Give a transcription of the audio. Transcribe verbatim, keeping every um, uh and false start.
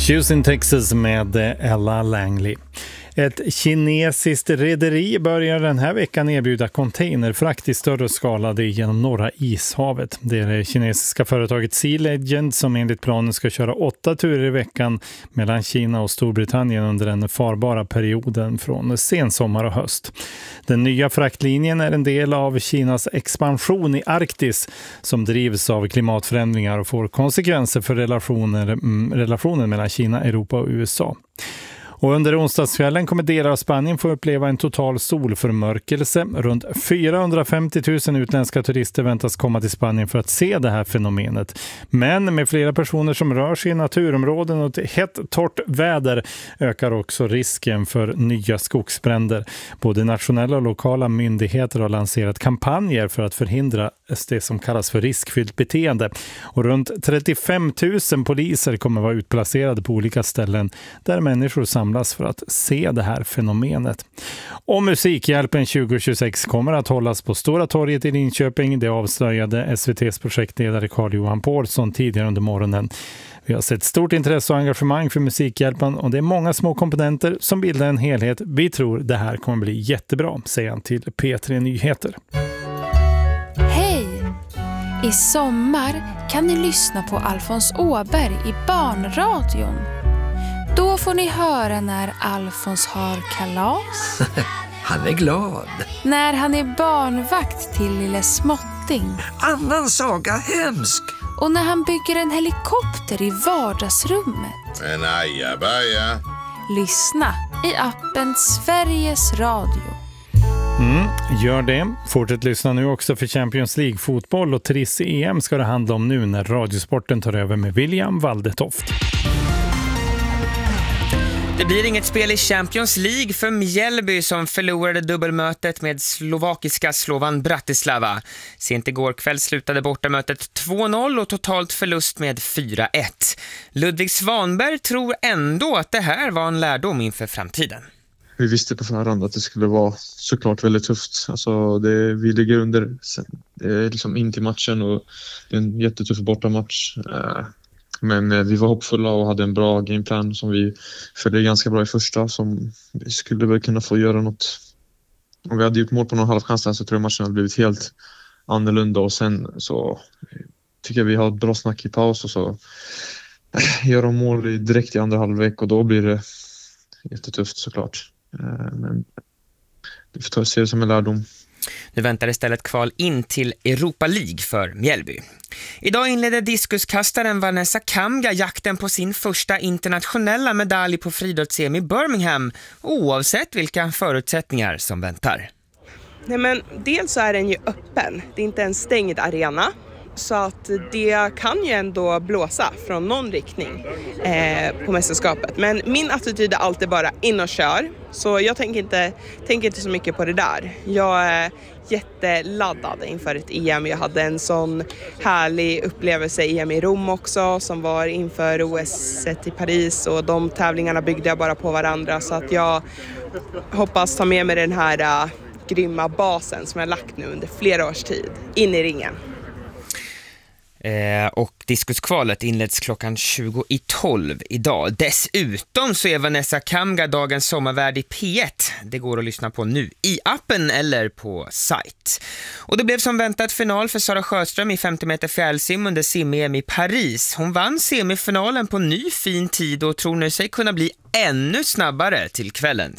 Houston, Texas med Ella Langley. Ett kinesiskt rederi börjar den här veckan erbjuda containerfrakt i större skala genom norra ishavet. Det är det kinesiska företaget Sea Legend som enligt planen ska köra åtta turer i veckan mellan Kina och Storbritannien under den farbara perioden från sensommar och höst. Den nya fraktlinjen är en del av Kinas expansion i Arktis som drivs av klimatförändringar och får konsekvenser för relationer, relationen mellan Kina, Europa och U S A. Och under onsdagskvällen kommer delar av Spanien få uppleva en total solförmörkelse. Runt fyrahundrafemtio tusen utländska turister väntas komma till Spanien för att se det här fenomenet. Men med flera personer som rör sig i naturområden och ett hett, torrt väder ökar också risken för nya skogsbränder. Både nationella och lokala myndigheter har lanserat kampanjer för att förhindra det som kallas för riskfyllt beteende. Och runt trettiofem tusen poliser kommer vara utplacerade på olika ställen där människor samlas för att se det här fenomenet. Och Musikhjälpen tjugo tjugosex kommer att hållas på Stora torget i Linköping. Det avslöjade S V T:s projektledare Carl-Johan Paulsson tidigare under morgonen. Vi har sett stort intresse och engagemang för Musikhjälpen och det är många små komponenter som bildar en helhet. Vi tror det här kommer bli jättebra, säger han till P tre Nyheter. Hej! I sommar kan ni lyssna på Alfons Åberg i Barnradion. Då får ni höra när Alfons har kalas. Han är glad. När han är barnvakt till lille Småtting. Annan saga hemsk. Och när han bygger en helikopter i vardagsrummet. En ajabaja. Lyssna i appen Sveriges Radio. Mm, gör det. Fortsätt lyssna nu också för Champions League-fotboll och Triss E M ska det handla om nu när Radiosporten tar över med William Waldetoft. Det blir inget spel i Champions League för Mjällby som förlorade dubbelmötet med slovakiska Slovan Bratislava. Sent igår kväll slutade bortamötet två noll och totalt förlust med fyra ett. Ludvig Svanberg tror ändå att det här var en lärdom inför framtiden. Vi visste på förhand att det skulle vara såklart väldigt tufft. Alltså det, vi ligger under det är liksom in till matchen och det är en jättetuff bortamatch. Men vi var hoppfulla och hade en bra gameplan som vi följde ganska bra i första. Som vi skulle väl kunna få göra något. Om vi hade gjort mål på någon halvchans där så tror jag matchen hade blivit helt annorlunda. Och sen så tycker jag vi har ett bra snack i paus och så gör de mål direkt i andra halvlek och då blir det jättetufft såklart. Men vi får ta och se det som en lärdom. Nu väntar istället kval in till Europa League för Mjällby. Idag inledde diskuskastaren Vanessa Kamga jakten på sin första internationella medalj på friidrotts-E M i Birmingham, oavsett vilka förutsättningar som väntar. Nej, men dels så är den ju öppen. Det är inte en stängd arena. Så att det kan ju ändå blåsa från någon riktning eh, på mästerskapet. Men min attityd är alltid bara in och kör. Så jag tänker inte, tänker inte så mycket på det där. Jag är jätteladdad inför ett E M. Jag hade en sån härlig upplevelse i E M i Rom också som var inför O S i Paris. Och de tävlingarna byggde jag bara på varandra. Så att jag hoppas ta med mig den här uh, grymma basen som jag lagt nu under flera års tid in i ringen. Eh, och diskuskvalet inleds klockan tjugo i tolv idag. Dessutom så är Vanessa Kamga dagens sommarvärd i P ett. Det går att lyssna på nu i appen eller på sajt. Och det blev som väntat final för Sara Sjöström i femtio meter fjällsim under sim-E M i Paris. Hon vann semifinalen på ny fin tid och tror nu sig kunna bli ännu snabbare till kvällens